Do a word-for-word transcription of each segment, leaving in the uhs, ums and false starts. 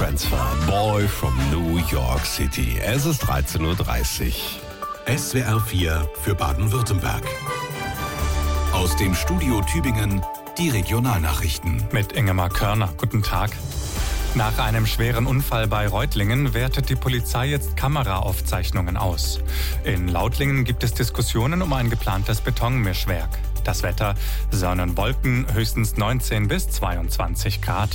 Transfer, Boy from New York City. Es ist dreizehn Uhr dreißig. S W R vier für Baden-Württemberg. Aus dem Studio Tübingen die Regionalnachrichten. Mit Ingemar Körner. Guten Tag. Nach einem schweren Unfall bei Reutlingen wertet die Polizei jetzt Kameraaufzeichnungen aus. In Lautlingen gibt es Diskussionen um ein geplantes Betonmischwerk. Das Wetter: Sonne und Wolken, höchstens neunzehn bis zweiundzwanzig Grad.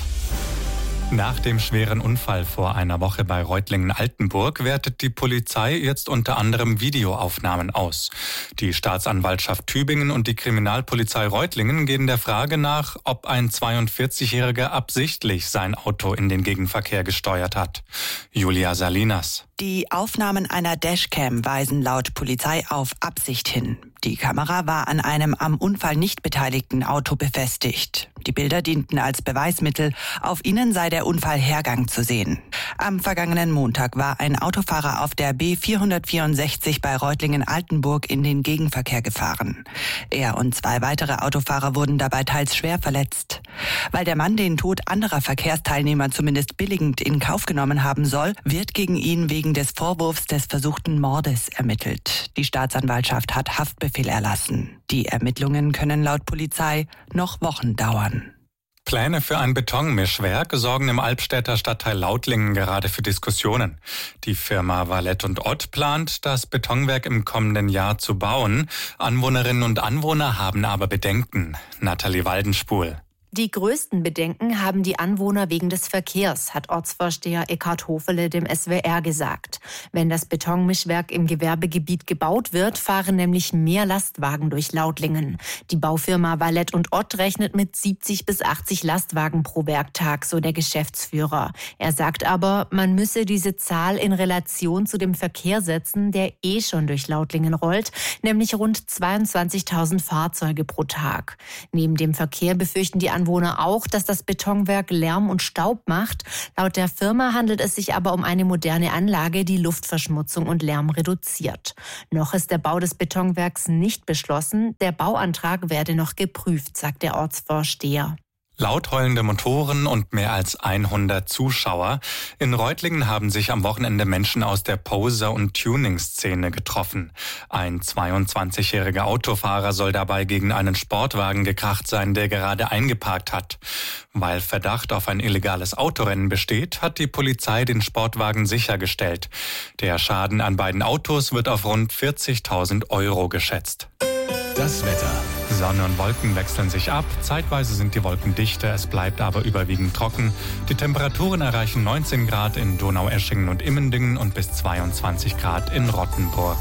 Nach dem schweren Unfall vor einer Woche bei Reutlingen-Altenburg wertet die Polizei jetzt unter anderem Videoaufnahmen aus. Die Staatsanwaltschaft Tübingen und die Kriminalpolizei Reutlingen gehen der Frage nach, ob ein zweiundvierzigjähriger absichtlich sein Auto in den Gegenverkehr gesteuert hat. Julia Salinas. Die Aufnahmen einer Dashcam weisen laut Polizei auf Absicht hin. Die Kamera war an einem am Unfall nicht beteiligten Auto befestigt. Die Bilder dienten als Beweismittel. Auf ihnen sei der Unfallhergang zu sehen. Am vergangenen Montag war ein Autofahrer auf der B vierhundertvierundsechzig bei Reutlingen-Altenburg in den Gegenverkehr gefahren. Er und zwei weitere Autofahrer wurden dabei teils schwer verletzt. Weil der Mann den Tod anderer Verkehrsteilnehmer zumindest billigend in Kauf genommen haben soll, wird gegen ihn wegen des Vorwurfs des versuchten Mordes ermittelt. Die Staatsanwaltschaft hat Haftbefehl erlassen. Die Ermittlungen können laut Polizei noch Wochen dauern. Pläne für ein Betonmischwerk sorgen im Albstädter Stadtteil Lautlingen gerade für Diskussionen. Die Firma Valett und Ott plant, das Betonwerk im kommenden Jahr zu bauen. Anwohnerinnen und Anwohner haben aber Bedenken. Nathalie Waldenspul. Die größten Bedenken haben die Anwohner wegen des Verkehrs, hat Ortsvorsteher Eckhard Hofele dem S W R gesagt. Wenn das Betonmischwerk im Gewerbegebiet gebaut wird, fahren nämlich mehr Lastwagen durch Lautlingen. Die Baufirma Valett und Ott rechnet mit siebzig bis achtzig Lastwagen pro Werktag, so der Geschäftsführer. Er sagt aber, man müsse diese Zahl in Relation zu dem Verkehr setzen, der eh schon durch Lautlingen rollt, nämlich rund zweiundzwanzigtausend Fahrzeuge pro Tag. Neben dem Verkehr befürchten die Anwohner Anwohner auch, dass das Betonwerk Lärm und Staub macht. Laut der Firma handelt es sich aber um eine moderne Anlage, die Luftverschmutzung und Lärm reduziert. Noch ist der Bau des Betonwerks nicht beschlossen. Der Bauantrag werde noch geprüft, sagt der Ortsvorsteher. Laut heulende Motoren und mehr als hundert Zuschauer. In Reutlingen haben sich am Wochenende Menschen aus der Poser- und Tuning-Szene getroffen. Ein zweiundzwanzigjähriger Autofahrer soll dabei gegen einen Sportwagen gekracht sein, der gerade eingeparkt hat. Weil Verdacht auf ein illegales Autorennen besteht, hat die Polizei den Sportwagen sichergestellt. Der Schaden an beiden Autos wird auf rund vierzigtausend Euro geschätzt. Das Wetter. Sonne und Wolken wechseln sich ab. Zeitweise sind die Wolken dichter, es bleibt aber überwiegend trocken. Die Temperaturen erreichen neunzehn Grad in Donaueschingen und Immendingen und bis zweiundzwanzig Grad in Rottenburg.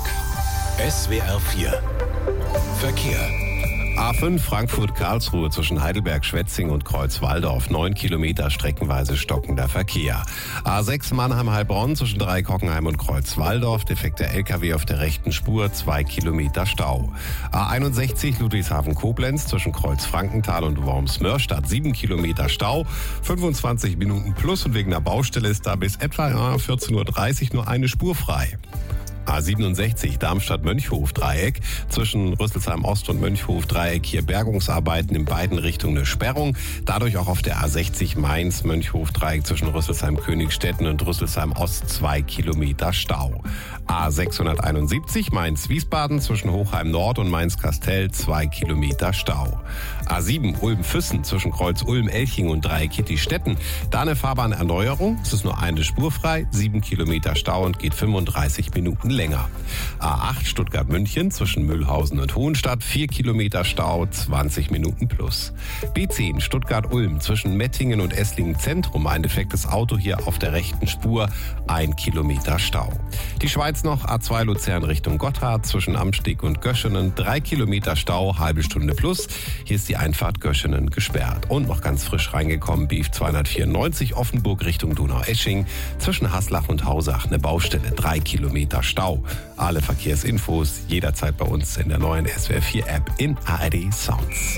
S W R vier Verkehr. A fünf Frankfurt-Karlsruhe zwischen Heidelberg-Schwetzing und Kreuzwaldorf. neun Kilometer streckenweise stockender Verkehr. A sechs Mannheim-Heilbronn zwischen Dreikockenheim und Kreuzwaldorf. Defekter L K W auf der rechten Spur. zwei Kilometer Stau. A einundsechzig Ludwigshafen-Koblenz zwischen Kreuz-Frankenthal und Worms-Mörstadt. sieben Kilometer Stau. fünfundzwanzig Minuten plus und wegen der Baustelle ist da bis etwa vierzehn Uhr dreißig nur eine Spur frei. A siebenundsechzig Darmstadt-Mönchhof-Dreieck zwischen Rüsselsheim-Ost und Mönchhof-Dreieck. Hier Bergungsarbeiten in beiden Richtungen eine Sperrung. Dadurch auch auf der A sechzig Mainz-Mönchhof-Dreieck zwischen Rüsselsheim-Königstetten und Rüsselsheim-Ost zwei Kilometer Stau. A sechshunderteinundsiebzig Mainz-Wiesbaden zwischen Hochheim-Nord und Mainz-Kastell zwei Kilometer Stau. A sieben Ulm-Füssen zwischen Kreuz-Ulm-Elching und Dreieck-Kitty-Stetten. Da eine Fahrbahnerneuerung. Es ist nur eine Spur frei, sieben Kilometer Stau und geht fünfunddreißig Minuten länger. A acht Stuttgart-München zwischen Mühlhausen und Hohenstadt, vier Kilometer Stau, zwanzig Minuten plus. B zehn Stuttgart-Ulm zwischen Mettingen und Esslingen Zentrum, ein defektes Auto hier auf der rechten Spur, ein Kilometer Stau. Die Schweiz noch, A zwei Luzern Richtung Gotthard zwischen Amsteg und Göschenen, drei Kilometer Stau, halbe Stunde plus. Hier ist die Einfahrt Göschenen gesperrt. Und noch ganz frisch reingekommen, B zweihundertvierundneunzig Offenburg Richtung Donaueschingen zwischen Haslach und Hausach, eine Baustelle, drei Kilometer Stau. Alle Verkehrsinfos jederzeit bei uns in der neuen S W R vier App in A R D Sounds.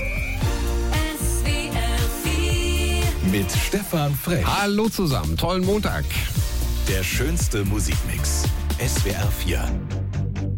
S W R vier mit Stefan Frech. Hallo zusammen, tollen Montag. Der schönste Musikmix. S W R vier.